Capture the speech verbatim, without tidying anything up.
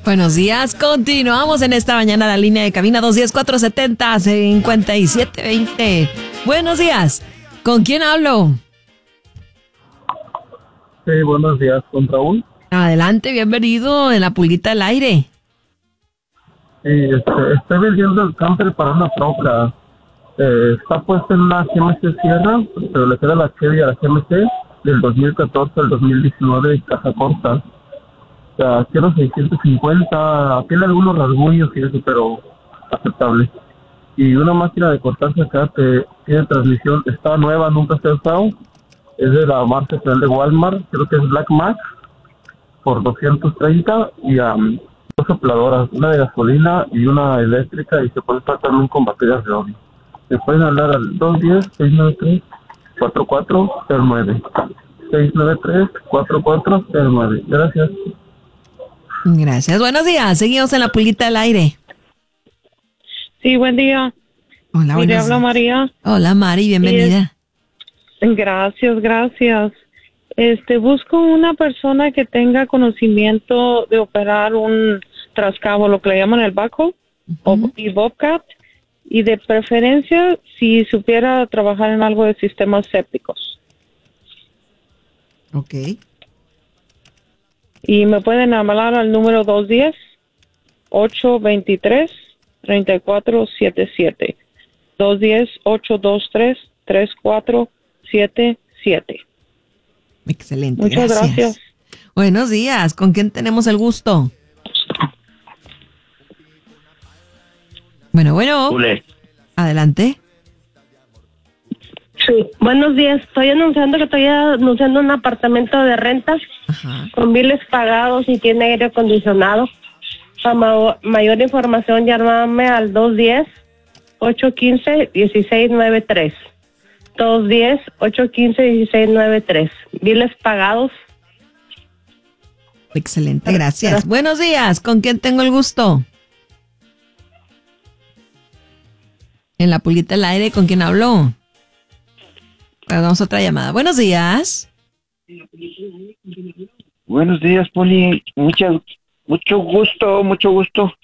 Buenos días, continuamos en esta mañana la línea de cabina dos uno cero, cuatro siete cero, cinco siete dos cero. Buenos días, ¿con quién hablo? Sí, buenos días, con Raúl. Adelante, bienvenido en la pulguita del aire. Sí, este, estoy vendiendo el camper para una troca. Eh, está puesta en una G M C Sierra, pero le queda la Chevy a la G M C del dos mil catorce al dos mil diecinueve y caja corta. O sea, quiero seiscientos cincuenta, tiene algunos rasguños y eso, pero aceptable. Y una máquina de cortar zacate, tiene transmisión, está nueva, nunca se ha usado. Es de la marca de Walmart, creo que es Black Max, por doscientos treinta y um, dos sopladoras, una de gasolina y una eléctrica, y se puede estar también con baterías de oro. Me pueden hablar al dos uno cero, seis nueve tres, cuatro cuatro cero nueve. seis nueve tres, cuatro cuatro cero nueve. Gracias. Gracias, buenos días, seguimos en la pulguita del aire. Sí, buen día. Hola, Mire, buenos habla días. María. Hola, Mari, bienvenida. Es- gracias, gracias. Este, busco una persona que tenga conocimiento de operar un trascabo, lo que le llaman el backhoe, Uh-huh. o y bobcat, y de preferencia si supiera trabajar en algo de sistemas sépticos. Ok. Y me pueden hablar al número dos uno cero, ocho dos tres, tres cuatro siete siete. dos uno cero, ocho dos tres, tres cuatro siete siete. Excelente, Muchas gracias. gracias. Buenos días, ¿con quién tenemos el gusto? Bueno, bueno. Ule. Adelante. Sí, buenos días. Estoy anunciando que estoy anunciando un apartamento de renta Ajá. con biles pagados y tiene aire acondicionado. Para ma- mayor información, llámame al dos uno cero, ocho uno cinco, uno seis nueve tres. dos uno cero, ocho uno cinco, uno seis nueve tres. Biles pagados. Excelente, gracias. Buenos días, ¿con quién tengo el gusto? En la pulguita del aire, ¿con quién habló? Perdón, otra llamada. Buenos días. Buenos días, Poli. Mucho, mucho gusto, mucho gusto.